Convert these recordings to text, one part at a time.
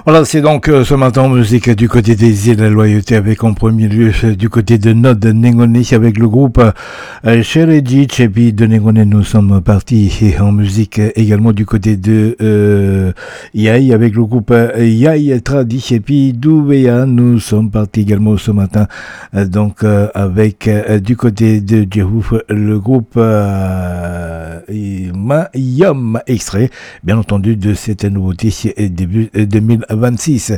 Voilà, c'est donc ce matin en musique du côté des îles de la Loyauté avec en premier lieu du côté de Nod Nengone avec le groupe Sheredjich, et puis de Nengone nous sommes partis en musique également du côté de Yai avec le groupe Yai Tradish, et puis d'Ouvéa nous sommes partis également ce matin donc avec du côté de Djehouf le groupe Mayom, extrait bien entendu de cette nouveauté début 2026.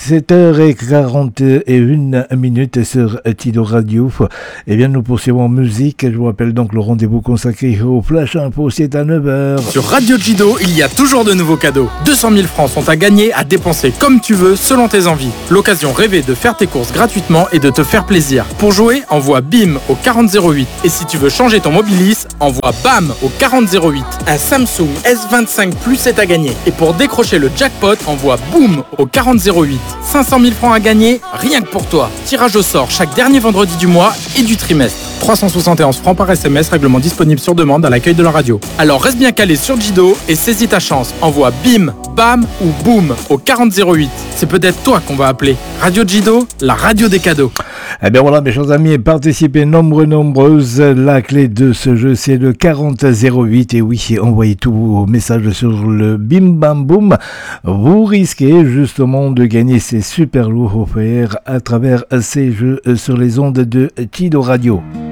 7h41 sur Tido Radio. Et bien nous poursuivons en musique. Je vous rappelle donc le rendez-vous consacré au Flash Info, c'est à 9h. Sur Radio Jido, il y a toujours de nouveaux cadeaux. 200 000 francs sont à gagner, à dépenser comme tu veux, selon tes envies. L'occasion rêvée de faire tes courses gratuitement et de te faire plaisir. Pour jouer, envoie BIM au 4008. Et si tu veux changer ton Mobilis, envoie BAM au 4008. Un Samsung S25 Plus est à gagner. Et pour décrocher le jackpot, envoie BOOM au 4008. 500 000 francs à gagner, rien que pour toi. Tirage au sort chaque dernier vendredi du mois et du trimestre. 371 francs par SMS, règlement disponible sur demande à l'accueil de la radio. Alors reste bien calé sur Jido et saisis ta chance. Envoie BIM, BAM ou BOOM au 4008. C'est peut-être toi qu'on va appeler. Radio Jido, la radio des cadeaux. Eh bien voilà mes chers amis, participez nombreuses. La clé de ce jeu c'est le 4008. Et oui, envoyez tous vos messages sur le Bim Bam Boom. Vous risquez justement de gagner ces super lourds offerts à travers ces jeux sur les ondes de Tido Radio.